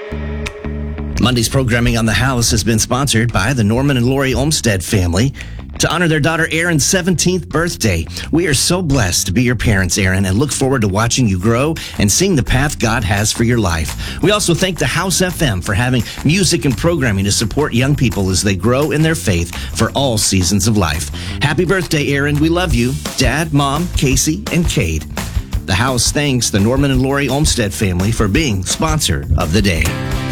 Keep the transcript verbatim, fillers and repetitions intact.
Monday's programming on The House has been sponsored by the Norman and Lori Olmsted family. To honor their daughter Erin's seventeenth birthday, we are so blessed to be your parents, Erin, and look forward to watching you grow and seeing the path God has for your life. We also thank the House F M for having music and programming to support young people as they grow in their faith for all seasons of life. Happy birthday, Erin. We love you. Dad, Mom, Casey, and Cade. The House thanks the Norman and Lori Olmsted family for being sponsor of the day.